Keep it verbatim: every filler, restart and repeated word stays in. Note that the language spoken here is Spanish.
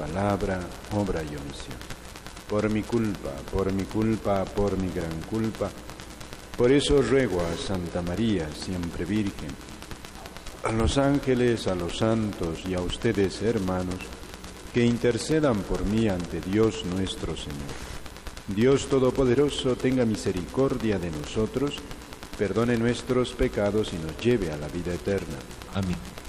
palabra, obra y omisión. Por mi culpa, por mi culpa, por mi gran culpa. Por eso ruego a Santa María, siempre Virgen, a los ángeles, a los santos y a ustedes, hermanos, que intercedan por mí ante Dios nuestro Señor. Dios Todopoderoso tenga misericordia de nosotros, perdone nuestros pecados y nos lleve a la vida eterna. Amén.